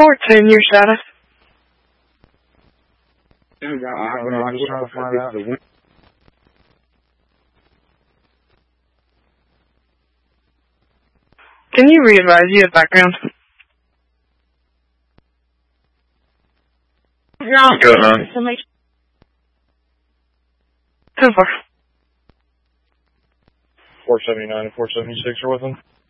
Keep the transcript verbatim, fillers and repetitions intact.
fourteen, your status. I don't know, I'm just trying to find out. Can you re-advise you have background? No. Go on. ten four. four seventy-nine and four seventy-six are with them.